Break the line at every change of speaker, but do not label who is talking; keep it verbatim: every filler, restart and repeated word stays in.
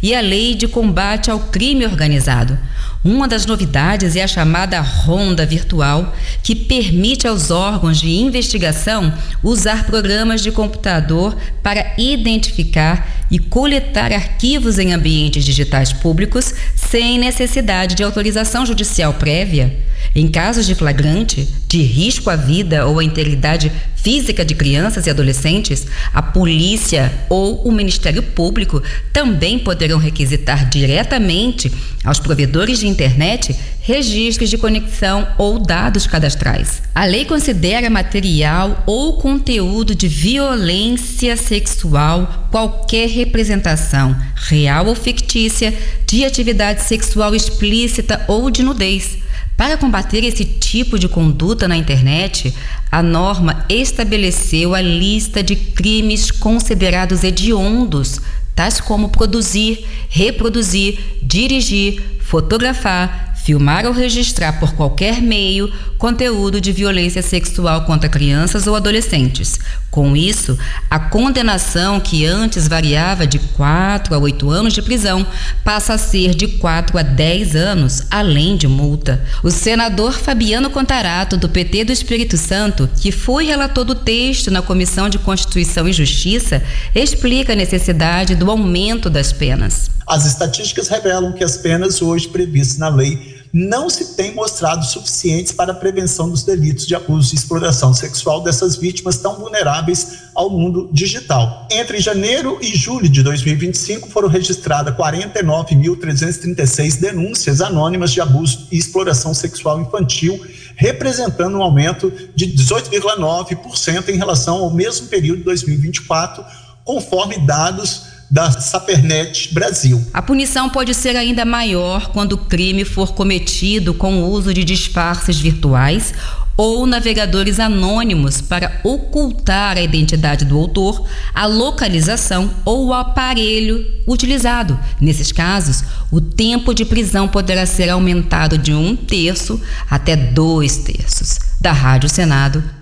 e a Lei de Combate ao Crime Organizado. Uma das novidades é a chamada Ronda Virtual, que permite aos órgãos de investigação usar programas de computador para identificar e coletar arquivos em ambientes digitais públicos sem necessidade de autorização judicial prévia. Em casos de flagrante, de risco à vida ou à integridade física de crianças e adolescentes, a polícia ou o Ministério Público também poderão requisitar diretamente aos provedores de internet registros de conexão ou dados cadastrais. A lei considera material ou conteúdo de violência sexual qualquer representação, real ou fictícia, de atividade sexual explícita ou de nudez. Para combater esse tipo de conduta na internet, a norma estabeleceu a lista de crimes considerados hediondos, tais como produzir, reproduzir, dirigir, fotografar, filmar ou registrar por qualquer meio conteúdo de violência sexual contra crianças ou adolescentes. Com isso, a condenação, que antes variava de quatro a oito anos de prisão, passa a ser de quatro a dez anos, além de multa. O senador Fabiano Contarato, do P T do Espírito Santo, que foi relator do texto na Comissão de Constituição e Justiça, explica a necessidade do aumento das penas.
As estatísticas revelam que as penas hoje previstas na lei não se têm mostrado suficientes para a prevenção dos delitos de abuso e exploração sexual dessas vítimas tão vulneráveis ao mundo digital. Entre janeiro e julho de dois mil e vinte e cinco foram registradas quarenta e nove mil trezentas e trinta e seis denúncias anônimas de abuso e exploração sexual infantil, representando um aumento de dezoito vírgula nove por cento em relação ao mesmo período de dois mil e vinte e quatro, conforme dados da Sapernet Brasil.
A punição pode ser ainda maior quando o crime for cometido com o uso de disfarces virtuais ou navegadores anônimos para ocultar a identidade do autor, a localização ou o aparelho utilizado. Nesses casos, o tempo de prisão poderá ser aumentado de um terço até dois terços. Da Rádio Senado,